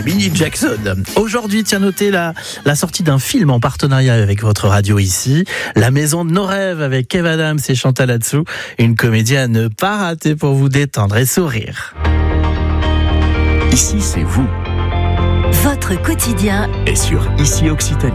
Billy Jackson. Aujourd'hui, tiens, notez la sortie d'un film en partenariat avec votre radio ici. La maison de nos rêves avec Kev Adams et Chantal Latsou. Une comédie à ne pas rater pour vous détendre et sourire. Ici, c'est vous. Votre quotidien Et sur Ici Occitanie.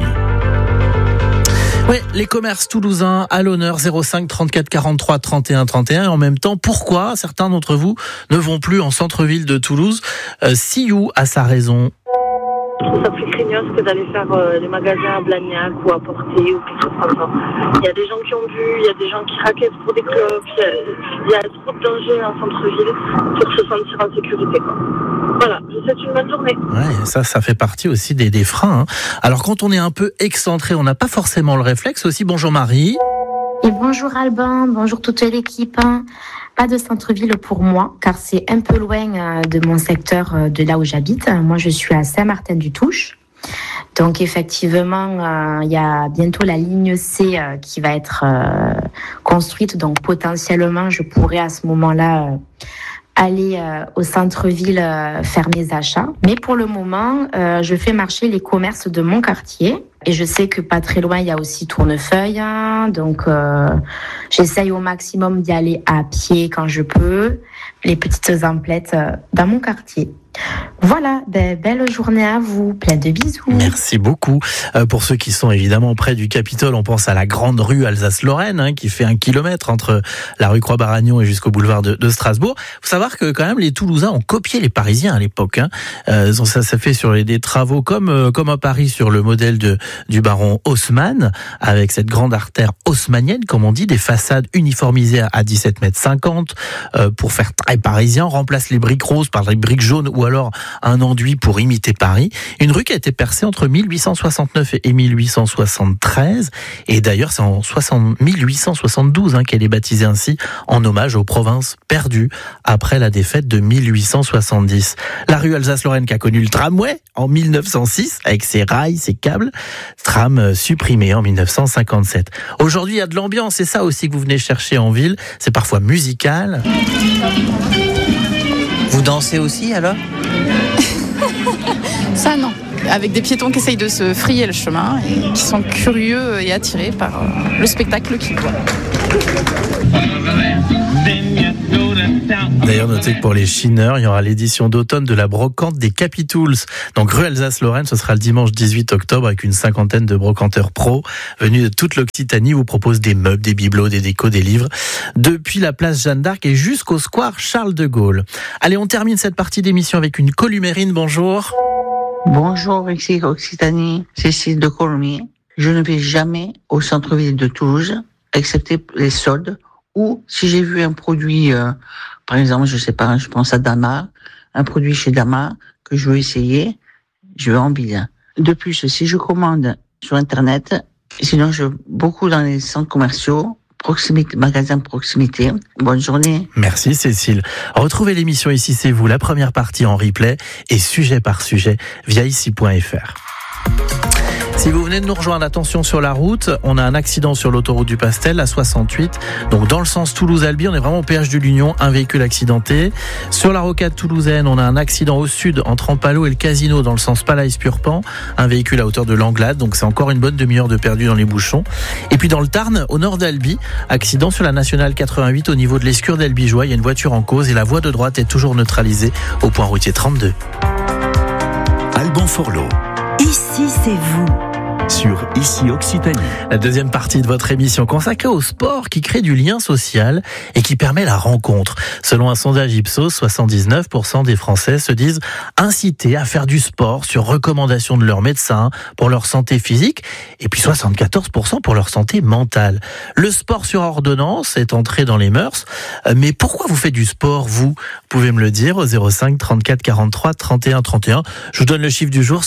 Oui, les commerces toulousains à l'honneur, 05 34 43 31 31. Et en même temps, pourquoi certains d'entre vous ne vont plus en centre-ville de Toulouse? Siou a sa raison. Je trouve ça plus craignos que d'aller faire les magasins à Blagnac ou à Portée ou quelque chose comme ça. Il y a des gens qui ont bu, il y a des gens qui raquettent pour des clubs, il y a trop de dangers en centre-ville pour se sentir en sécurité, quoi. Voilà, je vous souhaite une bonne journée. Ouais, ça fait partie aussi des freins. Alors quand on est un peu excentré, on n'a pas forcément le réflexe aussi. Bonjour Marie. Et bonjour Alban, bonjour toute l'équipe. Pas de centre-ville pour moi, car c'est un peu loin de mon secteur, de là où j'habite. Moi, je suis à Saint-Martin-du-Touche. Donc effectivement, il y a bientôt la ligne C qui va être construite. Donc potentiellement, je pourrais à ce moment-là aller au centre-ville faire mes achats. Mais pour le moment, je fais marcher les commerces de mon quartier. Et je sais que pas très loin, il y a aussi Tournefeuille. Donc, j'essaye au maximum d'y aller à pied quand je peux. Les petites emplettes dans mon quartier. Voilà, belle journée à vous, plein de bisous. Merci beaucoup. Pour ceux qui sont évidemment près du Capitole, on pense à la grande rue Alsace-Lorraine, qui fait 1 kilomètre entre la rue Croix-Baragnon et jusqu'au boulevard de Strasbourg. Faut savoir que quand même les Toulousains ont copié les Parisiens à l'époque. Ça fait sur des travaux comme à Paris sur le modèle du baron Haussmann, avec cette grande artère haussmannienne, comme on dit, des façades uniformisées à 17,50 m pour faire très parisien. On remplace les briques roses par les briques jaunes ou alors un enduit pour imiter Paris. Une rue qui a été percée entre 1869 et 1873. Et d'ailleurs, c'est en 1872 qu'elle est baptisée ainsi, en hommage aux provinces perdues après la défaite de 1870. La rue Alsace-Lorraine qui a connu le tramway en 1906, avec ses rails, ses câbles. Tram supprimé en 1957. Aujourd'hui, il y a de l'ambiance. C'est ça aussi que vous venez chercher en ville. C'est parfois musical. Vous dansez aussi alors? Ça non, avec des piétons qui essayent de se frayer le chemin et qui sont curieux et attirés par le spectacle qu'ils voient. D'ailleurs, notez que pour les chineurs, il y aura l'édition d'automne de la brocante des Capitools. Donc rue Alsace-Lorraine, ce sera le dimanche 18 octobre avec une 50aine de brocanteurs pros venus de toute l'Occitanie. Vous propose des meubles, des bibelots, des décos, des livres, depuis la place Jeanne d'Arc et jusqu'au square Charles de Gaulle. Allez, on termine cette partie d'émission avec une Columérine. Bonjour. Bonjour, ici Occitanie, Cécile de Colomiers. Je ne vais jamais au centre-ville de Toulouse, excepté les soldes, ou si j'ai vu un produit, par exemple, je sais pas, je pense à Dama, un produit chez Dama que je veux essayer, je vais en ville. De plus, si je commande sur Internet, sinon je vais beaucoup dans les centres commerciaux, proximité, magasins proximité. Bonne journée. Merci Cécile. Retrouvez l'émission Ici c'est vous, la première partie en replay et sujet par sujet via ici.fr. Si vous venez de nous rejoindre, attention sur la route, on a un accident sur l'autoroute du Pastel, la 68, donc dans le sens Toulouse-Albi, on est vraiment au péage de l'Union, un véhicule accidenté. Sur la rocade toulousaine, on a un accident au sud entre Ampalo et le Casino dans le sens Palaïs-Purpan, un véhicule à hauteur de l'Anglade, donc c'est encore une bonne demi-heure de perdu dans les bouchons. Et puis dans le Tarn, au nord d'Albi, accident sur la nationale 88 au niveau de l'Escure d'Albigeois, il y a une voiture en cause et la voie de droite est toujours neutralisée au point routier 32. Alban Forlot. Ici c'est vous. Sur Ici Occitanie. La deuxième partie de votre émission consacrée au sport qui crée du lien social et qui permet la rencontre. Selon un sondage Ipsos, 79% des Français se disent incités à faire du sport sur recommandation de leur médecin pour leur santé physique et puis 74% pour leur santé mentale. Le sport sur ordonnance est entré dans les mœurs. Mais pourquoi vous faites du sport, vous pouvez me le dire au 05 34 43 31 31. Je vous donne le chiffre du jour,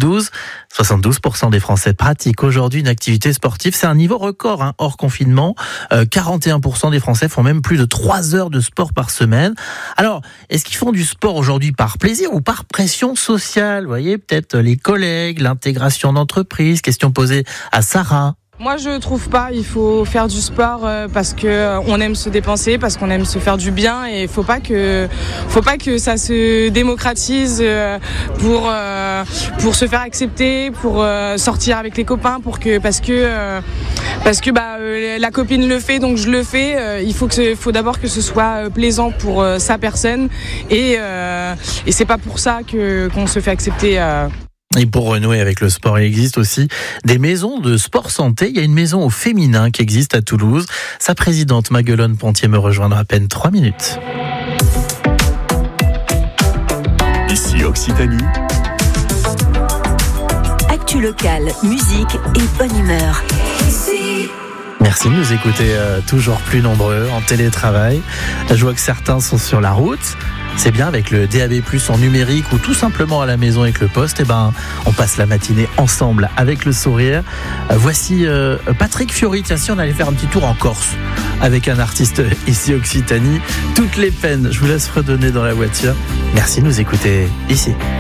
72% des Français pratiquent aujourd'hui une activité sportive. C'est un niveau record, hors confinement. 41% des Français font même plus de 3 heures de sport par semaine. Alors, est-ce qu'ils font du sport aujourd'hui par plaisir ou par pression sociale? Vous voyez, peut-être les collègues, l'intégration d'entreprise. Question posée à Sarah. Moi je trouve pas, il faut faire du sport parce que on aime se dépenser, parce qu'on aime se faire du bien et faut pas que ça se démocratise pour se faire accepter, pour sortir avec les copains, parce que la copine le fait donc je le fais. Il faut d'abord que ce soit plaisant pour sa personne et c'est pas pour ça qu'on se fait accepter. Et pour renouer avec le sport, il existe aussi des maisons de sport santé. Il y a une maison au féminin qui existe à Toulouse. Sa présidente Maguelone Pontier me rejoindra à peine 3 minutes. Ici Occitanie. Actu locale, musique et bonne humeur. Merci de nous écouter toujours plus nombreux en télétravail. Je vois que certains sont sur la route. C'est bien avec le DAB+ en numérique ou tout simplement à la maison avec le poste. On passe la matinée ensemble avec le sourire. Voici Patrick Fiori. Tiens, si on allait faire un petit tour en Corse avec un artiste ici Occitanie. Toutes les peines, je vous laisse redonner dans la voiture. Merci de nous écouter ici.